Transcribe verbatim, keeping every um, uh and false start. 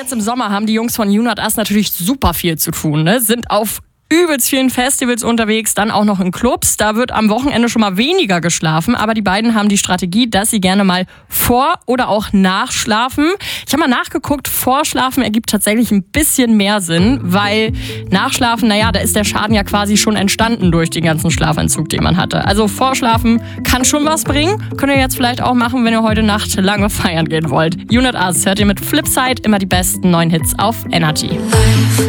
Jetzt im Sommer haben die Jungs von You Not Us natürlich super viel zu tun, ne? Sind auf übelst vielen Festivals unterwegs, dann auch noch in Clubs. Da wird am Wochenende schon mal weniger geschlafen, aber die beiden haben die Strategie, dass sie gerne mal vor- oder auch nachschlafen. Ich habe mal nachgeguckt, Vorschlafen ergibt tatsächlich ein bisschen mehr Sinn, weil Nachschlafen, naja, da ist der Schaden ja quasi schon entstanden durch den ganzen Schlafentzug, den man hatte. Also Vorschlafen kann schon was bringen. Könnt ihr jetzt vielleicht auch machen, wenn ihr heute Nacht lange feiern gehen wollt. You Not Us hört ihr mit Flipside, immer die besten neuen Hits auf Energy.